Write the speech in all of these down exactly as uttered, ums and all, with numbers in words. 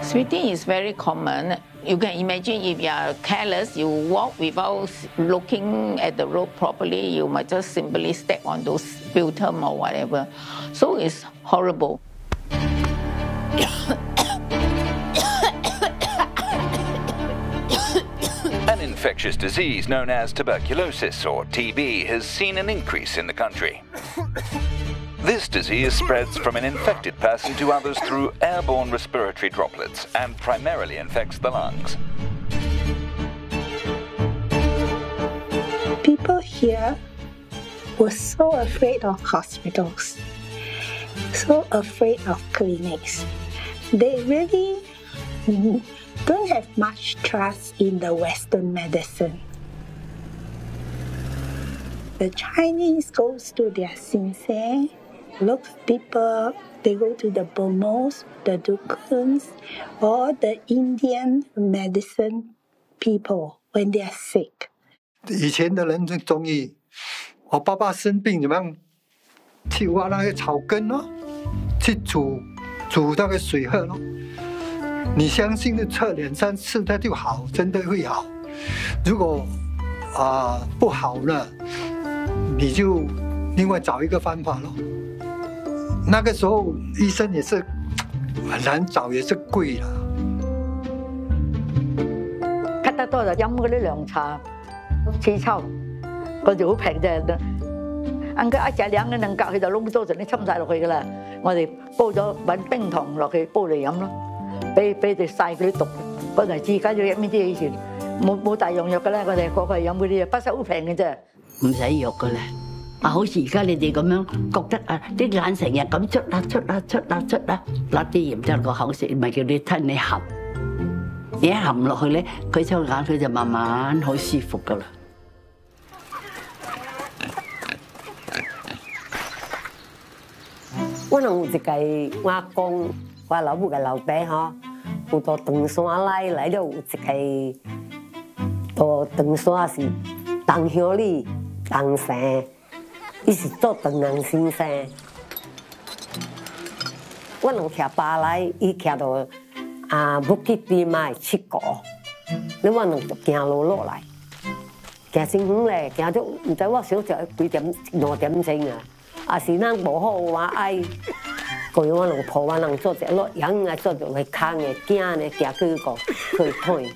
Sweating is very common. You can imagine if you are careless, you walk without looking at the road properly, you might just simply step on those sputum or whatever. So it's horrible. An infectious disease known as tuberculosis, or T B, has seen an increase in the country. This disease spreads from an infected person to others through airborne respiratory droplets and primarily infects the lungs. People here were so afraid of hospitals, so afraid of clinics. They really don't have much trust in the Western medicine. The Chinese goes to their Sinsei, look people, they go to the Bomos, the Dukuns, or the Indian medicine people when they are sick. 以前的人最中意，我爸爸生病怎么样？去挖那个草根咯，去煮煮那个水喝咯。你相信的测两三次它就好，真的会好。如果啊、呃、不好了，你就另外找一个方法咯。那个时候医生也是很難找，也是貴啦。 咳得多就飲嗰啲涼茶、刺秋，嗰條好平啫。啱佢一隻兩嘅兩格，佢就窿咗，就啲侵晒落去噶啦。我哋煲咗揾冰糖落去煲嚟飲咯，俾俾佢曬嗰啲毒。嗰陣時而家要飲呢啲，以前冇冇大用藥嘅咧，我哋個個係飲嗰啲嘢，不嬲好平嘅啫，唔使藥嘅咧。啊，好似而家你哋咁樣覺得啊，啲眼成日咁出啦出啦出啦出啦，甩啲鹽出個口食，咪叫你吞你含，你一含落去咧，佢雙眼佢就慢慢好舒服噶啦。 我有一個我公，我老母嘅老爸嗬，有到長山來來了有一個，到長山是東鄉里東山。伊是做唐人先生，我能徛巴來，伊徛到啊木吉地賣七個，你我能就行路落來，行真遠咧，行咗唔知我少食幾點兩點鐘啊，啊是咱無好話愛，佢我能抱我能做只落人啊做着去扛嘅驚咧，行去個去推。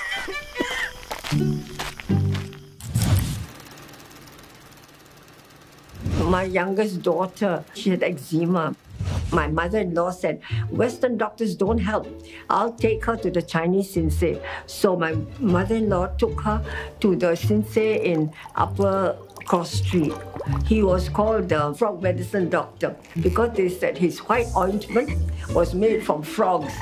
My youngest daughter, she had eczema. My mother-in-law said, Western doctors don't help. I'll take her to the Chinese sensei. So my mother-in-law took her to the sensei in Upper Cross Street. He was called the frog medicine doctor because they said his white ointment was made from frogs.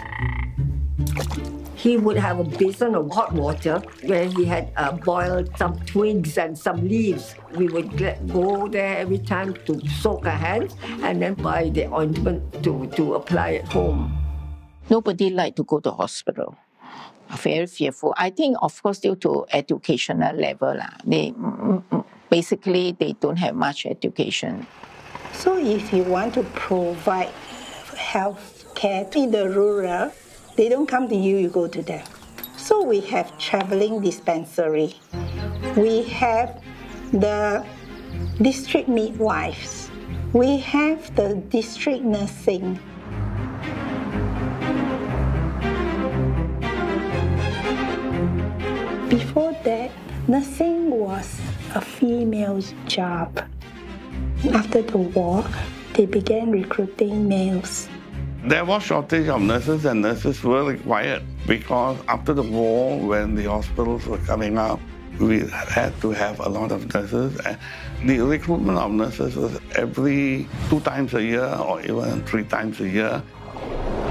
He would have a basin of hot water where he had uh, boiled some twigs and some leaves. We would get, go there every time to soak our hands and then buy the ointment to, to apply at home. Nobody liked to go to hospital. Very fearful. I think, of course, due to educational level, they basically they don't have much education. So if you want to provide health care in the rural, they don't come to you, you go to them. So we have traveling dispensary. We have the district midwives. We have the district nursing. Before that, nursing was a female's job. After the war, they began recruiting males. There was shortage of nurses and nurses were required because after the war, when the hospitals were coming up, we had to have a lot of nurses. And the recruitment of nurses was every two times a year or even three times a year.